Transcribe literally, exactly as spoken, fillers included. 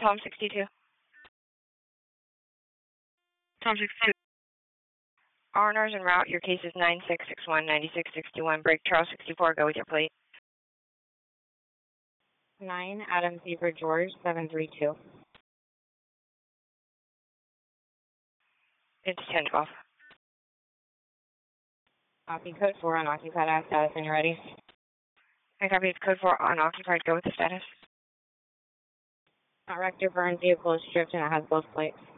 Tom sixty-two. Tom sixty-two. R and R's en route. Your case is nine six six one, nine six six one. Break Charles sixty-four. Go with your plate. nine Adam Zebra George, seven three two. It's ten twelve. Copy code four unoccupied. I have status when you're ready. I copy it's code four unoccupied. Go with the status. Rector Burns vehicle is stripped and it has both plates.